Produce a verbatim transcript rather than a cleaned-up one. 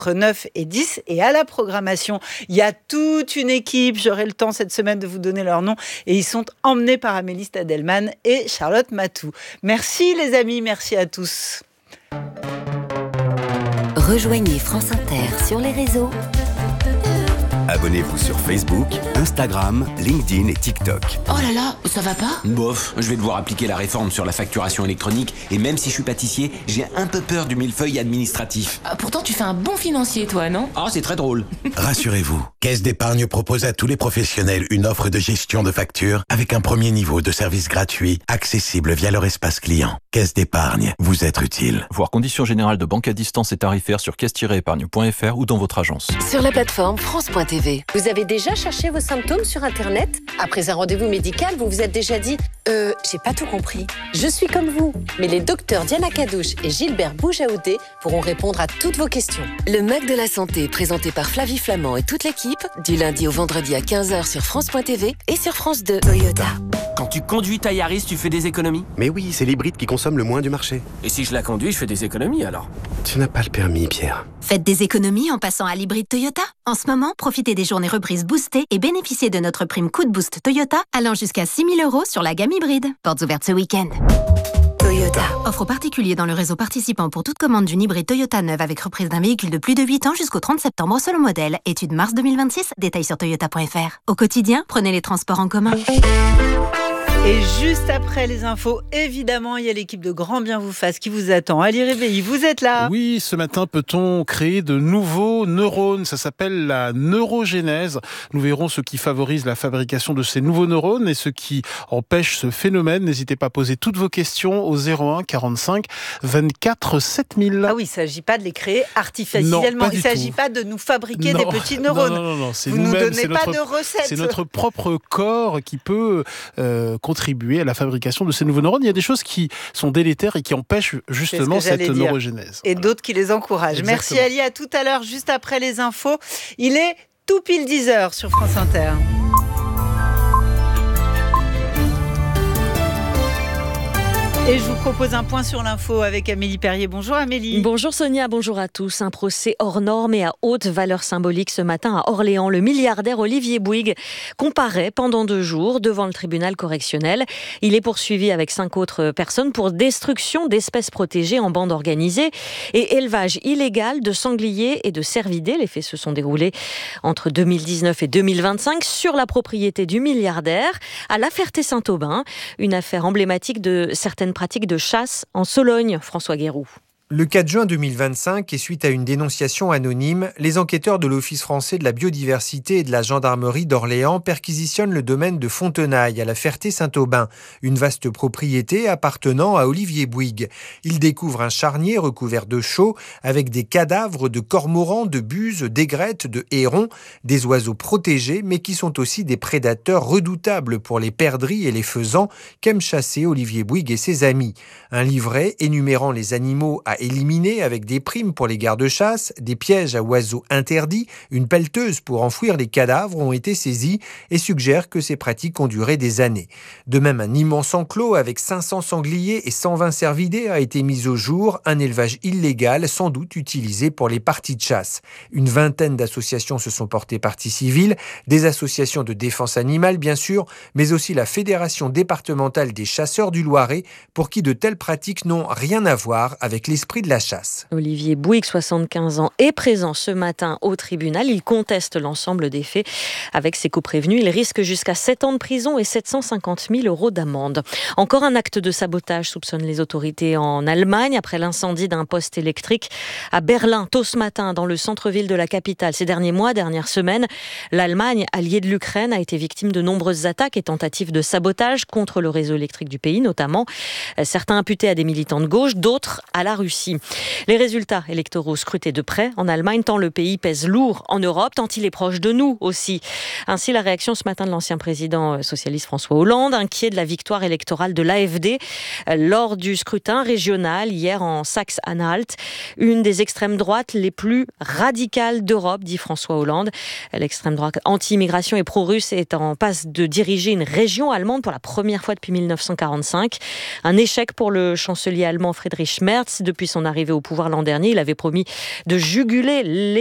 neuf et dix. Et à la programmation, il y a toute une équipe. J'aurai le temps cette semaine de vous donner leur nom. Et ils sont emmenés par Amélie Stadelman et Charlotte Matou. Merci les amis, merci à tous. Rejoignez France Inter sur les réseaux. Abonnez-vous sur Facebook, Instagram, LinkedIn et TikTok. Oh là là, ça va pas ? Bof, je vais devoir appliquer la réforme sur la facturation électronique et même si je suis pâtissier, j'ai un peu peur du millefeuille administratif. Ah, pourtant, tu fais un bon financier, toi, non ? Ah, c'est très drôle. Rassurez-vous, Caisse d'Épargne propose à tous les professionnels une offre de gestion de factures avec un premier niveau de service gratuit, accessible via leur espace client. Caisse d'Épargne, vous être utile. Voir conditions générales de banque à distance et tarifaires sur caisse tiret épargne point f r ou dans votre agence. Sur la plateforme France point t v. Vous avez déjà cherché vos symptômes sur Internet ? Après un rendez-vous médical, vous vous êtes déjà dit « Euh, j'ai pas tout compris. Je suis comme vous ». Mais les docteurs Diana Cadouche et Gilbert Boujaoudé pourront répondre à toutes vos questions. Le M A C de la Santé, présenté par Flavie Flamand et toute l'équipe, du lundi au vendredi à quinze heures sur France point t v et sur France deux. Toyota. Quand tu conduis ta Yaris, tu fais des économies ? Mais oui, c'est l'hybride qui consomme le moins du marché. Et si je la conduis, je fais des économies alors ? Tu n'as pas le permis, Pierre. Faites des économies en passant à l'hybride Toyota. En ce moment, profitez des journées reprises boostées et bénéficiez de notre prime coup de boost Toyota allant jusqu'à six mille euros sur la gamme hybride. Portes ouvertes ce week-end. Toyota. Offre aux particuliers dans le réseau participant pour toute commande d'une hybride Toyota neuve avec reprise d'un véhicule de plus de huit ans jusqu'au trente septembre selon modèle. Étude mars deux mille vingt-six. Détails sur toyota point f r. Au quotidien, prenez les transports en commun. Et juste après les infos, évidemment, il y a l'équipe de Grand Bien vous fasse qui vous attend. Ali Réveilly, vous êtes là ? Oui, ce matin, peut-on créer de nouveaux neurones ? Ça s'appelle la neurogénèse. Nous verrons ce qui favorise la fabrication de ces nouveaux neurones et ce qui empêche ce phénomène. N'hésitez pas à poser toutes vos questions au zéro un quarante-cinq vingt-quatre sept mille. Ah oui, il ne s'agit pas de les créer artificiellement. Non, il ne s'agit pas de nous fabriquer non, des petits neurones. Non, non, non, non. C'est vous ne nous nous-mêmes, donnez c'est pas notre, de recettes. C'est notre propre corps qui peut euh, contribuer à la fabrication de ces nouveaux neurones. Il y a des choses qui sont délétères et qui empêchent justement ce cette neurogénèse. Et voilà. D'autres qui les encouragent. Exactement. Merci Ali, à tout à l'heure, juste après les infos. Il est tout pile dix heures sur France Inter. Et je vous propose un point sur l'info avec Amélie Perrier. Bonjour Amélie. Bonjour Sonia, bonjour à tous. Un procès hors norme et à haute valeur symbolique ce matin à Orléans. Le milliardaire Olivier Bouygues comparaît pendant deux jours devant le tribunal correctionnel. Il est poursuivi avec cinq autres personnes pour destruction d'espèces protégées en bande organisée et élevage illégal de sangliers et de cervidés. Les faits se sont déroulés entre deux mille dix-neuf et deux mille vingt-cinq sur la propriété du milliardaire à La Ferté-Saint-Aubin. Une affaire emblématique de certaines pratique de chasse en Sologne, François Guéroux. Le quatre juin deux mille vingt-cinq, et suite à une dénonciation anonyme, les enquêteurs de l'Office français de la biodiversité et de la gendarmerie d'Orléans perquisitionnent le domaine de Fontenailles, à La Ferté-Saint-Aubin, une vaste propriété appartenant à Olivier Bouygues. Ils découvrent un charnier recouvert de chaux avec des cadavres de cormorans, de buses, d'aigrettes, de hérons, des oiseaux protégés, mais qui sont aussi des prédateurs redoutables pour les perdrix et les faisans qu'aiment chasser Olivier Bouygues et ses amis. Un livret énumérant les animaux à éliminer avec des primes pour les gardes-chasse, des pièges à oiseaux interdits, une pelleteuse pour enfouir les cadavres ont été saisis et suggèrent que ces pratiques ont duré des années. De même, un immense enclos avec cinq cents sangliers et cent vingt cervidés a été mis au jour, un élevage illégal sans doute utilisé pour les parties de chasse. Une vingtaine d'associations se sont portées partie civile, des associations de défense animale bien sûr, mais aussi la Fédération départementale des chasseurs du Loiret, pour qui de telles pratiques n'ont rien à voir avec l'esprit de la chasse. Olivier Bouygues, soixante-quinze ans, est présent ce matin au tribunal. Il conteste l'ensemble des faits. Avec ses co-prévenus, il risque jusqu'à sept ans de prison et sept cent cinquante mille euros d'amende. Encore un acte de sabotage soupçonne les autorités en Allemagne après l'incendie d'un poste électrique à Berlin tôt ce matin dans le centre-ville de la capitale. Ces derniers mois, dernières semaines, l'Allemagne, alliée de l'Ukraine, a été victime de nombreuses attaques et tentatives de sabotage contre le réseau électrique du pays, notamment certains imputés à des militants de gauche, d'autres à la Russie. Les résultats électoraux scrutés de près en Allemagne, tant le pays pèse lourd en Europe, tant il est proche de nous aussi. Ainsi, la réaction ce matin de l'ancien président socialiste François Hollande, inquiet de la victoire électorale de l'A F D lors du scrutin régional hier en Saxe-Anhalt. Une des extrêmes droites les plus radicales d'Europe, dit François Hollande. L'extrême droite anti-immigration et pro-russe est en passe de diriger une région allemande pour la première fois depuis mille neuf cent quarante-cinq. Un échec pour le chancelier allemand Friedrich Merz. Depuis son arrivée au pouvoir l'an dernier. Il avait promis de juguler les